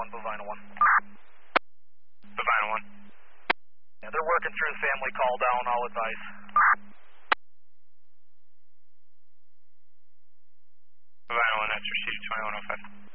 1, Bovina 1. Bovina 1. Yeah, they're working through the family call down, I'll advise. Bovina 1, that's received 2105.